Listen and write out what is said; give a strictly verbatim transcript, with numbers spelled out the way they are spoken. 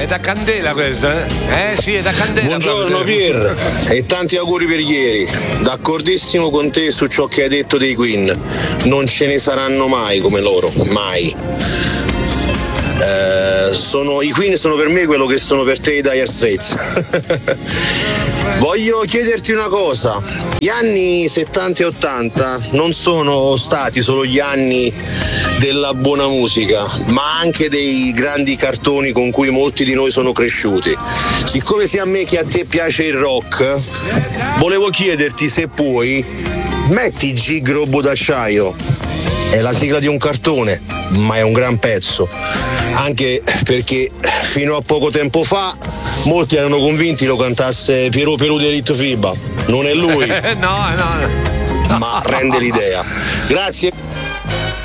è da candela questa, eh? Eh sì, è da candela. Buongiorno Pier e tanti auguri per ieri. D'accordissimo con te su ciò che hai detto dei Queen. Non ce ne saranno mai come loro, mai. Eh, sono, i Queen sono per me quello che sono per te i Dire Straits. Voglio chiederti una cosa: gli anni settanta e ottanta non sono stati solo gli anni della buona musica, ma anche dei grandi cartoni con cui molti di noi sono cresciuti. Siccome sia a me che a te piace il rock, volevo chiederti se puoi metti Gig Robot d'acciaio. È la sigla di un cartone, ma è un gran pezzo, anche perché fino a poco tempo fa molti erano convinti lo cantasse Piero Perù di Elite Fiba. Non è lui, no, no, no. ma rende l'idea. Grazie.